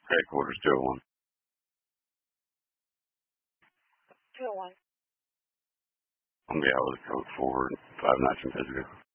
Headquarters 201. 201. I'm going to be out with a code for 5 nights in Pisgah.